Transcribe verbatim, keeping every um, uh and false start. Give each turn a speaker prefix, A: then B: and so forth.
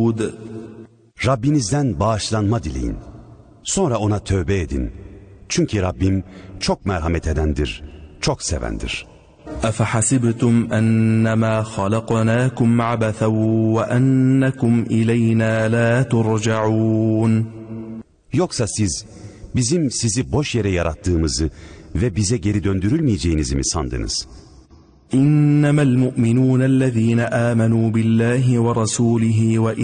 A: ودود.
B: Rabbinizden bağışlanma dileyin. Sonra ona tövbe edin. Çünkü Rabbim çok merhamet edendir, çok sevendir.
A: أفحسبتم أنما خلقناكم عبثا وأنكم إلينا لا ترجعون.
B: Yoksa siz bizim sizi boş yere yarattığımızı ve bize geri döndürülmeyeceğinizi mi sandınız?
A: إنما المؤمنون الذين آمنوا بالله ورسوله